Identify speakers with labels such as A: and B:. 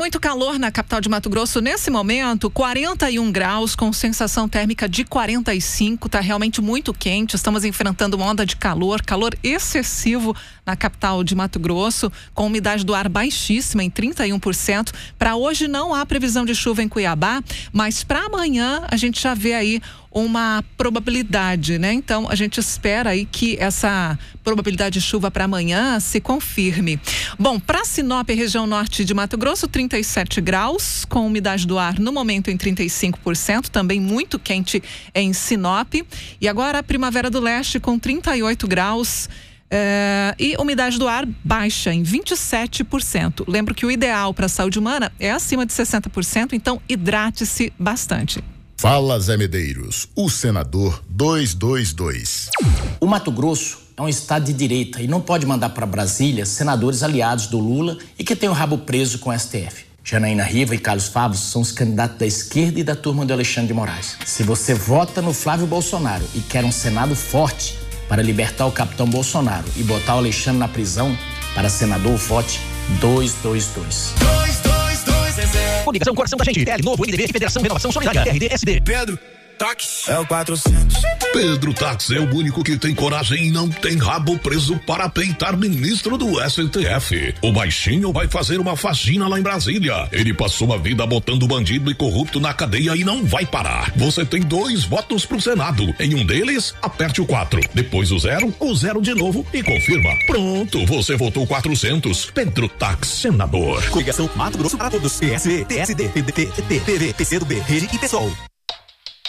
A: muito calor na capital de Mato Grosso nesse momento, 41 graus com sensação térmica de 45, tá realmente muito quente, estamos enfrentando uma onda de calor excessivo na capital de Mato Grosso, com umidade do ar baixíssima em 31%. Para hoje não há previsão de chuva em Cuiabá, mas para amanhã a gente já vê aí uma probabilidade, né? Então a gente espera aí que essa probabilidade de chuva para amanhã se confirme. Bom, para Sinop, região norte de Mato Grosso, 37 graus, com umidade do ar no momento em 35%, também muito quente em Sinop. E agora a Primavera do Leste com 38 graus. E umidade do ar baixa em 27%. Lembro que o ideal para a saúde humana é acima de 60%, então hidrate-se bastante.
B: Fala Zé Medeiros, o senador 222.
C: O Mato Grosso é um estado de direita e não pode mandar para Brasília senadores aliados do Lula e que tem o rabo preso com o STF. Janaína Riva e Carlos Favos são os candidatos da esquerda e da turma do Alexandre de Moraes. Se você vota no Flávio Bolsonaro e quer um Senado forte para libertar o capitão Bolsonaro e botar o Alexandre na prisão, para senador, vote 222.
D: 222 Coligação Coração da Gente, PL Novo, MDB, Federação Renovação Solidária, RDSD.
E: Pedro Táxi é o 400.
F: Pedro Táxi é o único que tem coragem e não tem rabo preso para peitar ministro do STF. O baixinho vai fazer uma faxina lá em Brasília. Ele passou a vida botando bandido e corrupto na cadeia e não vai parar. Você tem 2 votos pro Senado. Em um deles, aperte o 4. Depois o 0 de novo e confirma. Pronto, você votou 400. Pedro Táxi, senador.
D: Coligação Mato Grosso para todos. PSB, PSD, PDT, PT, PV, PCdoB, Rede e PSOL.